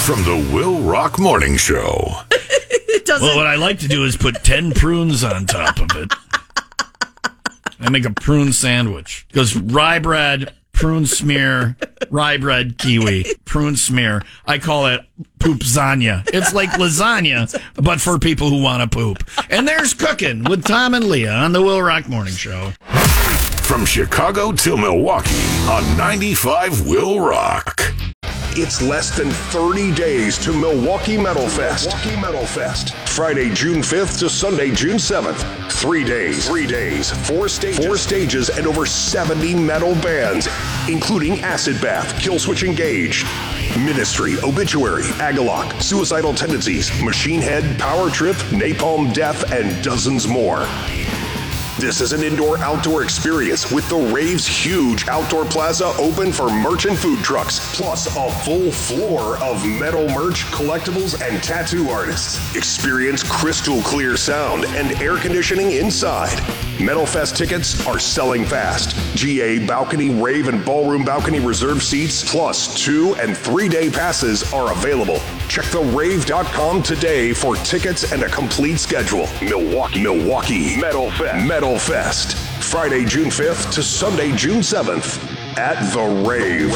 From the Will Rock Morning Show. Well, what I like to do is put 10 prunes on top of it. I make a prune sandwich. It goes rye bread, prune smear, rye bread, kiwi, prune smear. I call it poopzania. It's like lasagna, but for people who want to poop. And there's Cooking with Tom and Leah on the Will Rock Morning Show. From Chicago to Milwaukee on 95 Will Rock. It's less than 30 days to Milwaukee Metal Fest. Friday, June 5th to Sunday, June 7th. 3 days, 4 stages, and over 70 metal bands, including Acid Bath, Killswitch Engage, Ministry, Obituary, Agalloch, Suicidal Tendencies, Machine Head, Power Trip, Napalm Death, and dozens more. This is an indoor-outdoor experience with the Rave's huge outdoor plaza open for merchant food trucks, plus a full floor of metal merch, collectibles, and tattoo artists. Experience crystal clear sound and air conditioning inside. Metal Fest tickets are selling fast. GA balcony, rave, and ballroom balcony reserved seats, plus 2 and 3 day passes are available. Check therave.com today for tickets and a complete schedule. Milwaukee Metal Fest. Friday, June 5th to Sunday, June 7th at The Rave.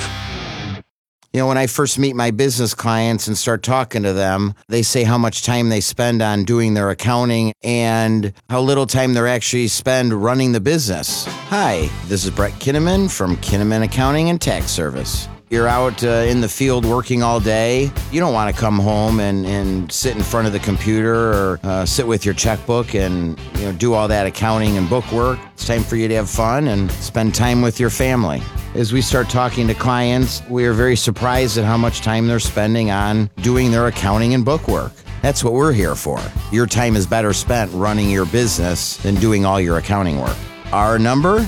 You know, when I first meet my business clients and start talking to them, they say how much time they spend on doing their accounting and how little time they actually spend running the business. Hi, this is Brett Kinnaman from Kinnaman Accounting and Tax Service. You're out in the field working all day. You don't want to come home and sit in front of the computer or sit with your checkbook and do all that accounting and book work. It's time for you to have fun and spend time with your family. As we start talking to clients, we are very surprised at how much time they're spending on doing their accounting and book work. That's what we're here for. Your time is better spent running your business than doing all your accounting work. Our number,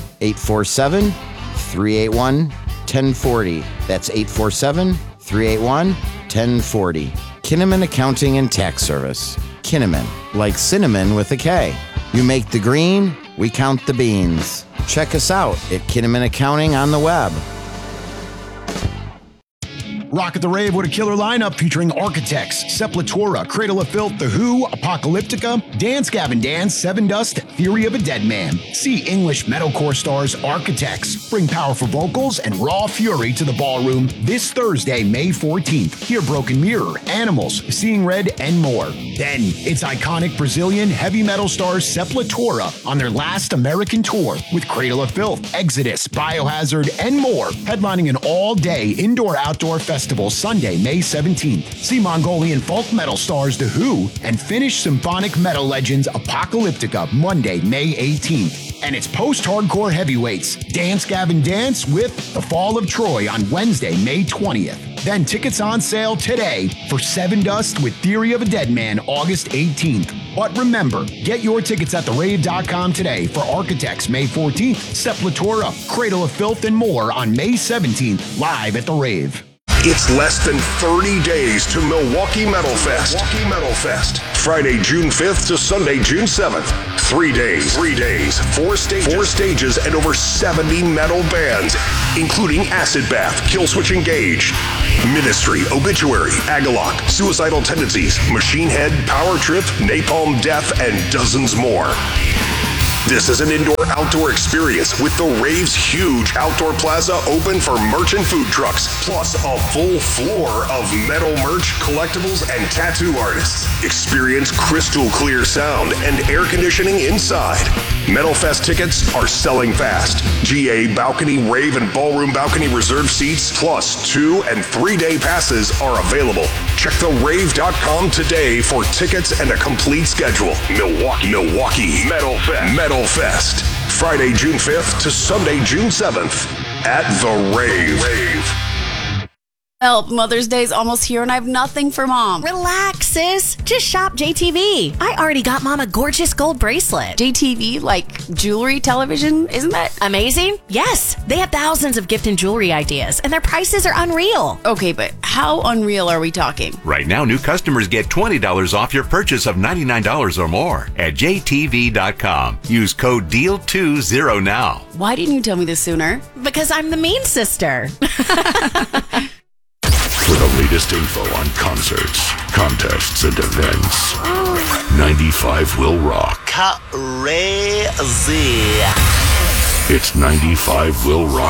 847-381-1040. That's 847-381-1040. Kinnaman Accounting and Tax Service. Kinnaman, like cinnamon with a K. You make the green, we count the beans. Check us out at Kinnaman Accounting on the web. Rock at the Rave with a killer lineup featuring Architects, Sepultura, Cradle of Filth, The Who, Apocalyptica, Dance Gavin Dance, Seven Dust, Theory of a Dead Man. See English metalcore stars Architects bring powerful vocals and raw fury to the ballroom this Thursday, May 14th. Hear Broken Mirror, Animals, Seeing Red, and more. Then it's iconic Brazilian heavy metal stars Sepultura on their last American tour with Cradle of Filth, Exodus, Biohazard, and more, headlining an all-day indoor-outdoor festival Sunday, May 17th. See Mongolian folk metal stars The Who and Finnish symphonic metal legends Apocalyptica Monday, May 18th. And it's post-hardcore heavyweights Dance Gavin Dance with The Fall of Troy on Wednesday, May 20th. Then tickets on sale today for Seven Dust with Theory of a Dead Man August 18th. But remember, get your tickets at therave.com today for Architects May 14th, Sepultura, Cradle of Filth, and more on May 17th, live at The Rave. It's less than 30 days to Milwaukee Metal Fest. Friday, June 5th to Sunday, June 7th. 3 days, 4 stages, and over 70 metal bands, including Acid Bath, Killswitch Engage, Ministry, Obituary, Agalloch, Suicidal Tendencies, Machine Head, Power Trip, Napalm Death, and dozens more. This is an indoor-outdoor experience with the Rave's huge outdoor plaza open for merchant food trucks, plus a full floor of metal merch, collectibles, and tattoo artists. Experience crystal clear sound and air conditioning inside. Metal Fest tickets are selling fast. GA balcony, rave, and ballroom balcony reserved seats, plus 2 and 3 day passes are available. Check therave.com today for tickets and a complete schedule. Milwaukee Metal Fest. Friday, June 5th to Sunday, June 7th at The Rave. Help, Mother's Day's almost here and I have nothing for Mom. Relax, sis. Just shop JTV. I already got Mom a gorgeous gold bracelet. JTV? Like jewelry, television? Isn't that amazing? Yes. They have thousands of gift and jewelry ideas and their prices are unreal. Okay, but how unreal are we talking? Right now, new customers get $20 off your purchase of $99 or more at JTV.com. Use code DEAL20 now. Why didn't you tell me this sooner? Because I'm the mean sister. For the latest latest info on concerts, contests, and events. 95 will rock. Crazy. It's 95 will rock.